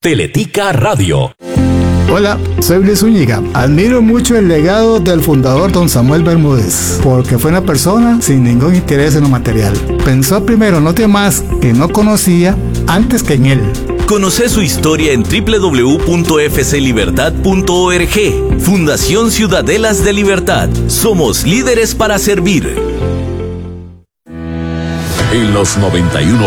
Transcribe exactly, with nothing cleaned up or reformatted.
Teletica Radio. Hola, soy Luis Zúñiga. Admiro mucho el legado del fundador don Samuel Bermúdez, porque fue una persona sin ningún interés en lo material. Pensó primero en los demás que no conocía antes que en él. Conoce su historia en doble u doble u doble u punto f c libertad punto org. Fundación Ciudadelas de Libertad. Somos líderes para servir. En los noventa y uno